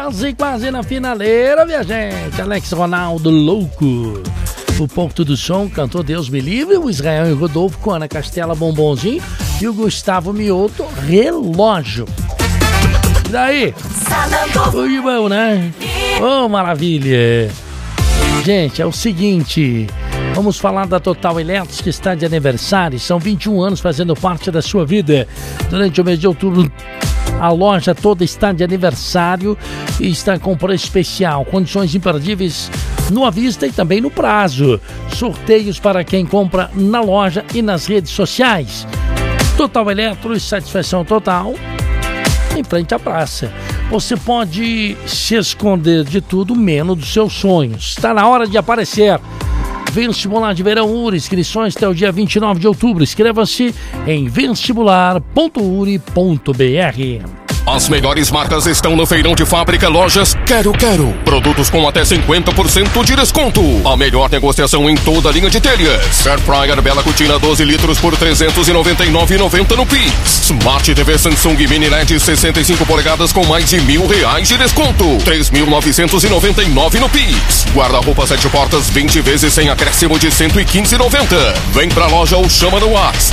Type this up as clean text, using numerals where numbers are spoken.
quase na finaleira, minha gente. Alex Ronaldo, louco. O Porto do Som cantou Deus Me Livre, o Israel e Rodolfo com Ana Castela, Bombonzinho, e o Gustavo Mioto, Relógio. E daí? Foi bom, né? Oh, maravilha. Gente, é o seguinte, vamos falar da Total Eletros, que está de aniversário. São 21 anos fazendo parte da sua vida. Durante o mês de outubro, a loja toda está de aniversário e está com preço especial. Condições imperdíveis no à vista e também no prazo. Sorteios para quem compra na loja e nas redes sociais. Total Eletros, satisfação total em frente à praça. Você pode se esconder de tudo menos dos seus sonhos. Está na hora de aparecer. Vestibular de Verão URI, inscrições até o dia 29 de outubro. Inscreva-se em vestibular.uri.br. As melhores marcas estão no Feirão de Fábrica Lojas Quero Quero. Produtos com até 50% de desconto. A melhor negociação em toda a linha de telhas. Air Fryer Bela Cutina 12 litros por R$ 399,90 no Pix. Smart TV Samsung Mini LED 65 polegadas com mais de R$1.000 de desconto. R$ 3.999 no Pix. Guarda-roupa 7 portas 20 vezes sem acréscimo de R$ 115,90. Vem pra loja ou chama no WhatsApp